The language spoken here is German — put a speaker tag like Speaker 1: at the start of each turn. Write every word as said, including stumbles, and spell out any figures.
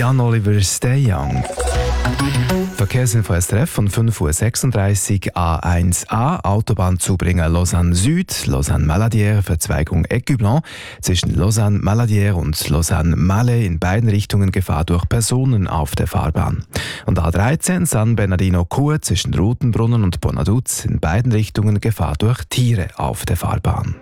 Speaker 1: Jan-Oliver Stay Young. Verkehrsinfo S R F von fünf Uhr sechsunddreißig A eins A, Autobahnzubringer Lausanne Süd, Lausanne-Maladière, Verzweigung Écublens, zwischen Lausanne-Maladière und Lausanne-Malais in beiden Richtungen Gefahr durch Personen auf der Fahrbahn. Und A dreizehn San Bernardino-Chur zwischen Rutenbrunnen und Bonaduz in beiden Richtungen Gefahr durch Tiere auf der Fahrbahn.